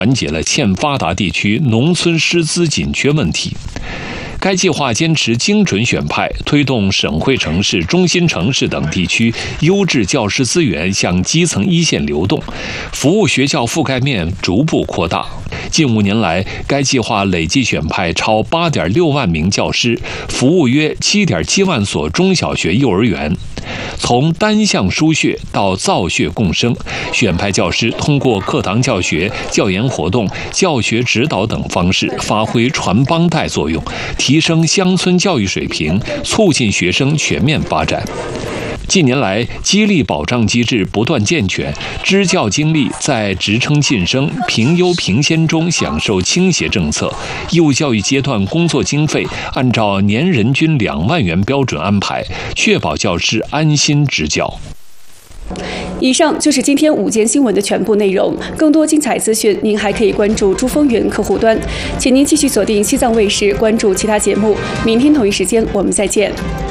缓解了欠发达地区农村师资紧缺问题。该计划坚持精准选派，推动省会城市、中心城市等地区优质教师资源向基层一线流动，服务学校覆盖面逐步扩大。近5年来，该计划累计选派超8.6万名教师，服务约7.7万所中小学、幼儿园。从单向输血到造血共生，选派教师通过课堂教学、教研活动、教学指导等方式，发挥传帮带作用，提升乡村教育水平，促进学生全面发展。近年来，激励保障机制不断健全，支教经历在职称晋升、评优评先中享受倾斜政策。义务教育阶段工作经费按照年人均2万元标准安排，确保教师安心执教。 以上就是今天午间新闻的全部内容。更多精彩资讯，您还可以关注珠峰源客户端。请您继续锁定西藏卫视，关注其他节目。明天同一时间，我们再见。